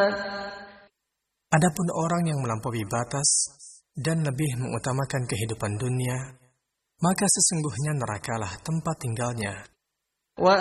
Adapun orang yang melampaui batas dan lebih mengutamakan kehidupan dunia, maka sesungguhnya nerakalah tempat tinggalnya.